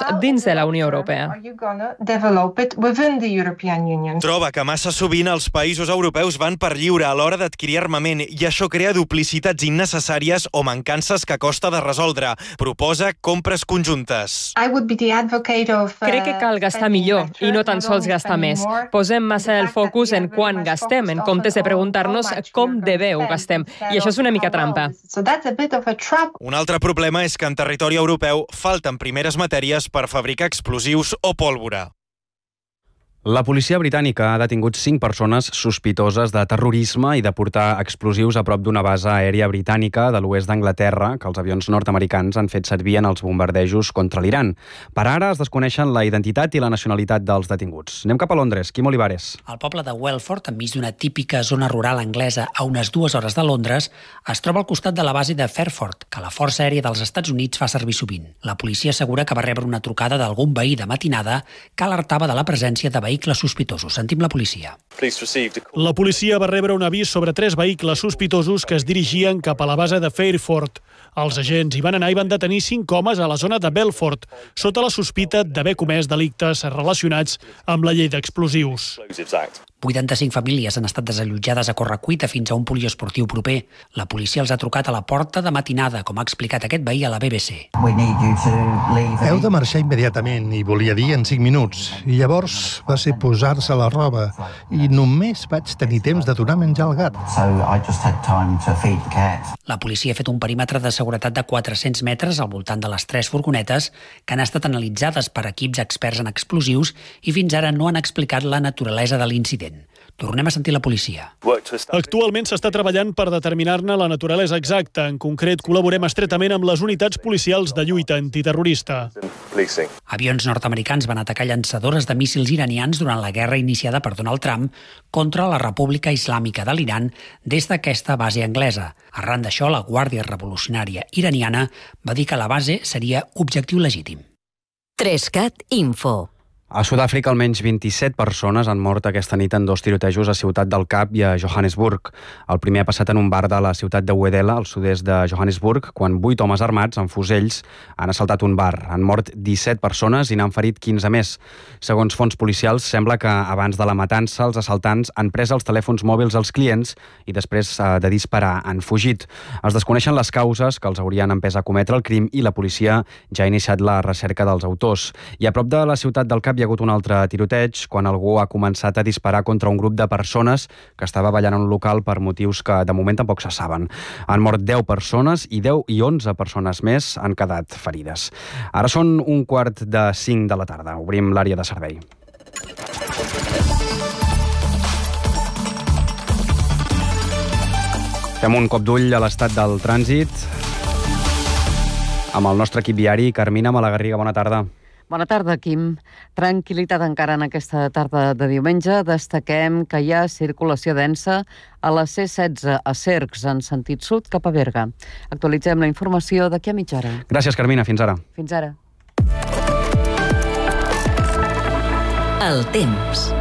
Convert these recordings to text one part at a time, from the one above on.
dins de la Unió Europea. Troba que massa sovint els països europeus van per lliure a l'hora d'adquirir armament i això crea duplicitats innecessàries o mancances que costa de resoldre. Proposa compres conjuntes. Crec que cal gastar millor i no tan sols gastar més. Posem massa el focus en quan gastem, en comptes de preguntar-nos com de bé ho gastem. I això és una mica trampa. Un altre problema és que en territori europeu falten primeres matèries per fabricar explosius o pólvora. La policia britànica ha detingut 5 persones sospitoses de terrorisme i de portar explosius a prop d'una base aèria britànica de l'oest d'Anglaterra que els avions nord-americans han fet servir en els bombardejos contra l'Iran. Per ara es desconeixen la identitat i la nacionalitat dels detinguts. Anem cap a Londres. Quim Olivares. El poble de Welford, enmig d'una típica zona rural anglesa a unes 2 hores de Londres, es troba al costat de la base de Fairford, que la Força Aèria dels Estats Units fa servir sovint. La policia assegura que va rebre una trucada d'algun veí de matinada que alertava de la presència de vehicles sospitosos. Sentim la policia. La policia va rebre un avís sobre 3 vehicles sospitosos que es dirigien cap a la base de Fairford. Els agents hi van anar i van detenir 5 homes a la zona de Belfort, sota la sospita d'haver comès delictes relacionats amb la llei d'explosius. 85 famílies han estat desallotjades a correcuita fins a un poliesportiu proper. La policia els ha trucat a la porta de matinada, com ha explicat aquest veí a la BBC. Heu de marxar immediatament, i volia dir en 5 minuts. I llavors va ser posar-se la roba i només vaig tenir temps de donar menjar al gat. La policia ha fet un perímetre de seguretat de 400 metres al voltant de les 3 furgonetes que han estat analitzades per equips experts en explosius i fins ara no han explicat la naturalesa de l'incident. Tornem a sentir la policia. Actualment s'està treballant per determinar-ne la naturalesa exacta. En concret, col·laborem estretament amb les unitats policials de lluita antiterrorista. Avions nord-americans van atacar llançadores de míssils iranians durant la guerra iniciada per Donald Trump contra la República Islàmica de l'Iran des d'aquesta base anglesa. Arran d'això, la Guàrdia Revolucionària iraniana va dir que la base seria objectiu legítim. 3CAT Info. A Sud-àfrica, almenys 27 persones han mort aquesta nit en 2 tirotejos a Ciutat del Cap i a Johannesburg. El primer ha passat en un bar de la ciutat de Wedela, al sud-est de Johannesburg, quan 8 homes armats amb fusells han assaltat un bar. Han mort 17 persones i n'han ferit 15 més. Segons fonts policials, sembla que abans de la matança els assaltants han pres els telèfons mòbils als clients i després de disparar han fugit. Es desconeixen les causes que els haurien empès a cometre el crim i la policia ja ha iniciat la recerca dels autors. I a prop de la ciutat del Cap hi ha hagut un altre tiroteig quan algú ha començat a disparar contra un grup de persones que estava ballant en un local per motius que de moment tampoc se saben. Han mort 10 persones i 11 persones més han quedat ferides. Ara són 4:45 de la tarda. Obrim l'àrea de servei. Fem un cop d'ull a l'estat del trànsit amb el nostre equip viari. Carmina Malagarriga, bona tarda. Bona tarda, Quim. Tranquil·litat encara en aquesta tarda de diumenge. Destaquem que hi ha circulació densa a la C16 a Cercs, en sentit sud cap a Berga. Actualitzem la informació d'aquí a mitja hora. Gràcies, Carmina. Fins ara. Fins ara. El temps.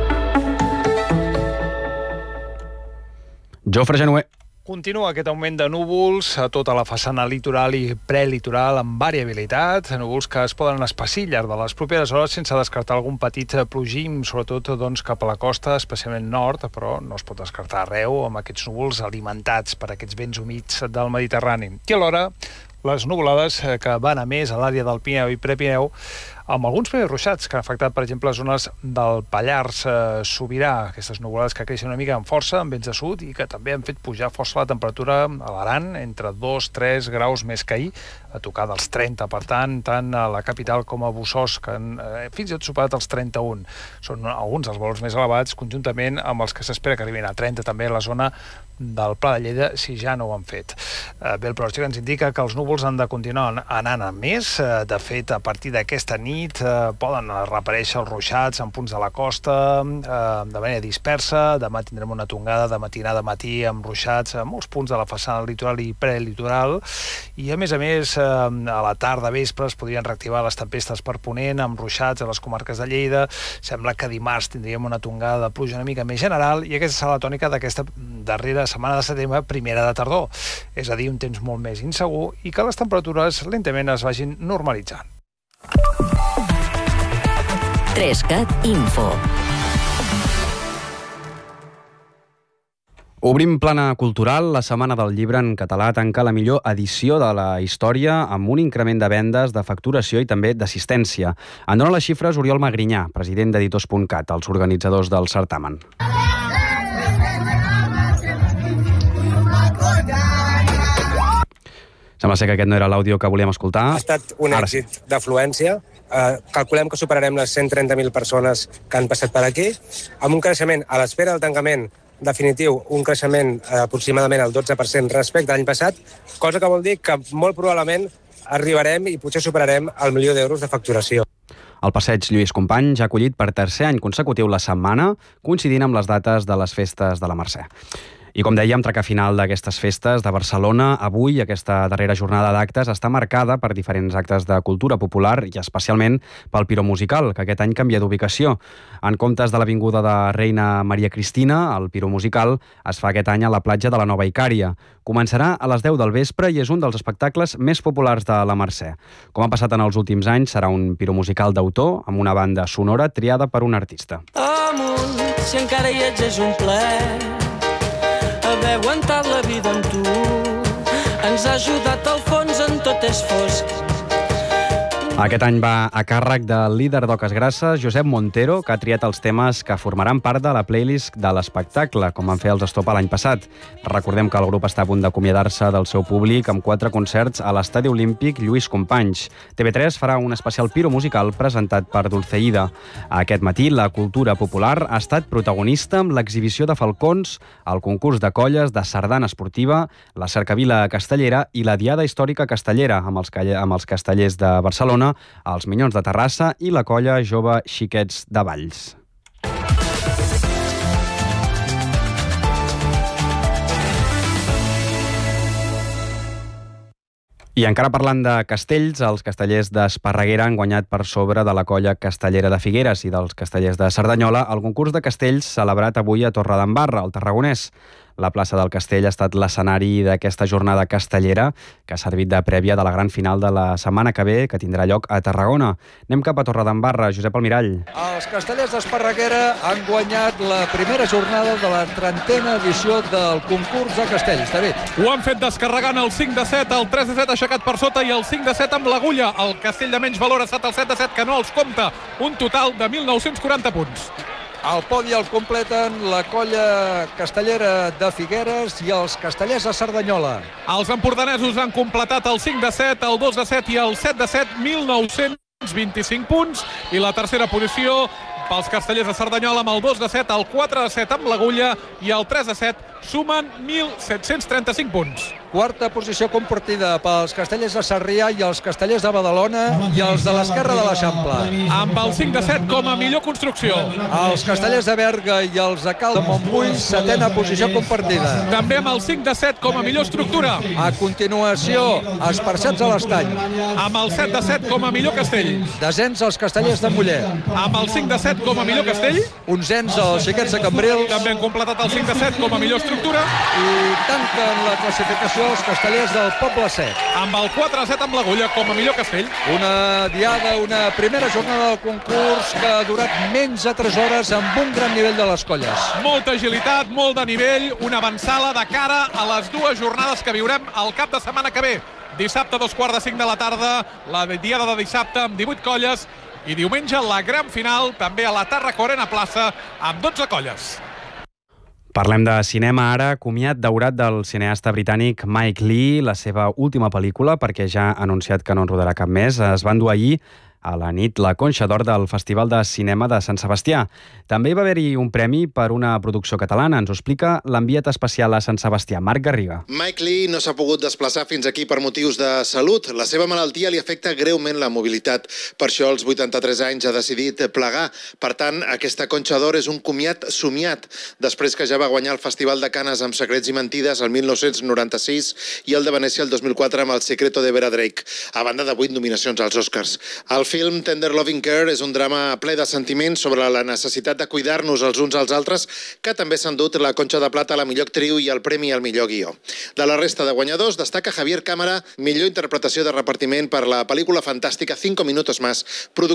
Jofre Genuer. Continua aquest augment de núvols a tota la façana litoral i prelitoral amb variabilitat, núvols que es poden espessir al llarg de les properes hores sense descartar algun petit plogim, sobretot cap a la costa, especialment nord, però no es pot descartar arreu amb aquests núvols alimentats per aquests vents humits del Mediterrani. I alhora, les nuvolades que van a més a l'àrea del Pirineu i Prepirineu, amb alguns primers ruixats que han afectat, per exemple, zones del Pallars Sobirà, aquestes nuvolades que creixen una mica amb força, amb vents de sud, i que també han fet pujar força la temperatura a l'Aran, entre 2-3 graus més que ahir, a tocar dels 30, per tant a la capital com a Bossòst, que han fins i tot superat els 31. Són alguns dels valors més elevats, conjuntament amb els que s'espera que arribin a 30 també a la zona del Pla de Lleida, si ja no ho han fet. Bé, el pronòstic ens indica que els núvols han de continuar anant a més. De fet, a partir d'aquesta nit poden reaparèixer els ruixats en punts de la costa de manera dispersa. Demà tindrem una tongada de matinada a matí amb ruixats a molts punts de la façana litoral i prelitoral. I a més, a la tarda, vespre, es podrien reactivar les tempestes per ponent amb ruixats a les comarques de Lleida. Sembla que dimarts tindríem una tongada de pluja una mica més general i aquesta serà la tònica d'aquesta darrera setmana de setembre, primera de tardor. És a dir, un temps molt més insegur i que les temperatures lentament es vagin normalitzant. 3cat Info. Obrim plana cultural. La Setmana del Llibre en català tanca la millor edició de la història amb un increment de vendes, de facturació i també d'assistència. En dona les xifres Oriol Magrinyà, president d'Editors.cat, els organitzadors del certamen. Sembla ser que aquest no era l'àudio que volíem escoltar. Ha estat un èxit d'afluència. Calculem que superarem les 130.000 persones que han passat per aquí, amb un creixement a l'espera del tancament definitiu, un creixement aproximadament al 12% respecte a l'any passat, cosa que vol dir que molt probablement arribarem i potser superarem el milió d'euros de facturació. El Passeig Lluís Companys ha acollit per tercer any consecutiu la setmana, coincidint amb les dates de les festes de la Mercè. I com dèiem, traca final d'aquestes festes de Barcelona. Avui, aquesta darrera jornada d'actes està marcada per diferents actes de cultura popular i especialment pel piromusical, que aquest any canvia d'ubicació. En comptes de l'Avinguda de Reina Maria Cristina, el piromusical es fa aquest any a la platja de la Nova Icària. Començarà a les 10 del vespre i és un dels espectacles més populars de la Mercè. Com ha passat en els últims anys, serà un piromusical d'autor amb una banda sonora triada per un artista. Amunt, si encara hi ets és un plaer haver aguantat la vida amb tu. Ens ha ajudat al fons en tot és fosc. Aquest any va a càrrec del líder d'Oques Grasses, Josep Montero, que ha triat els temes que formaran part de la playlist de l'espectacle, com van fer els Estopa l'any passat. Recordem que el grup està a punt d'acomiadar-se del seu públic amb 4 concerts a l'Estadi Olímpic Lluís Companys. TV3 farà un especial piromusical presentat per Dulceida. Aquest matí, la cultura popular ha estat protagonista amb l'exhibició de falcons, el concurs de colles de sardana esportiva, la cercavila castellera i la diada històrica castellera amb els castellers de Barcelona, els Minyons de Terrassa i la colla jove Xiquets de Valls. I encara parlant de castells, els castellers d'Esparreguera han guanyat per sobre de la colla castellera de Figueres i dels castellers de Cerdanyola el concurs de castells celebrat avui a Torredembarra, al Tarragonès. La plaça del Castell ha estat l'escenari d'aquesta jornada castellera que ha servit de prèvia de la gran final de la setmana que ve, que tindrà lloc a Tarragona. Anem cap a Torredembarra. Josep Almirall. Els castellers d'Esparreguera han guanyat la primera jornada de la 30a edició del concurs de castells. David. Ho han fet descarregant el 5-7, el 3-7 aixecat per sota i el 5-7 amb l'agulla. El castell de menys valor ha estat el 7-7 que no els compta. Un total de 1.940 punts. El podi el completen la colla castellera de Figueres i els castellers de Cerdanyola. Els empordanesos han completat el 5-7, el 2-7 i el 7-7, 1.925 punts. I la tercera posició pels castellers de Cerdanyola amb el 2-7, el 4-7 amb l'agulla i el 3-7 sumen 1.735 punts. Quarta posició compartida pels castellers de Sarrià i els castellers de Badalona i els de l'Esquerra de l'Eixample. Amb el 5-7 com a millor construcció. Els castellers de Berga i els de Cal de Montbui, setena posició compartida. També amb el 5-7 com a millor estructura. A continuació, Esparcats a l'Estany. Amb el 7-7 com a millor castell. Desens els castellers de Muller. Amb el 5-7 com a millor castell. Onzens els Xiquets de Cambrils. També han completat el 5-7 com a millor estructura. I tanquen la classificació els castellers del Poble Sec. Amb el 4-7 amb l'agulla com a millor castell. Una diada, una primera jornada del concurs que ha durat menys de 3 hores amb un gran nivell de les colles. Molta agilitat, molt de nivell, una avançada de cara a les 2 jornades que viurem al cap de setmana que ve. Dissabte, 2:45 de la tarda, la diada de dissabte amb 18 colles i diumenge la gran final també a la Tarraco Arena Plaça amb 12 colles. Parlem de cinema ara. Comiat daurat del cineasta britànic Mike Leigh, la seva última pel·lícula, perquè ja ha anunciat que no en rodarà cap més. Es va endur ahir a la nit la Conxa d'Or del Festival de Cinema de Sant Sebastià. També hi va haver-hi un premi per una producció catalana. Ens ho explica l'enviat especial a Sant Sebastià, Marc Garriga. Mike Leigh no s'ha pogut desplaçar fins aquí per motius de salut. La seva malaltia li afecta greument la mobilitat. Per això, als 83 anys, ha decidit plegar. Per tant, aquesta Conxa d'Or és un comiat somiat, després que ja va guanyar el Festival de Canes amb Secrets i Mentides el 1996 i el de Venècia el 2004 amb El secreto de Vera Drake, a banda de 8 nominacions als Oscars. El film Tender Loving Care és un drama ple de sentiments sobre la necessitat de cuidar-nos els uns als altres, que també s'han dut la Conxa de Plata a la millor actriu i el premi al millor guió. De la resta de guanyadors destaca Javier Cámara, millor interpretació de repartiment per la pel·lícula fantàstica 5 minutos más,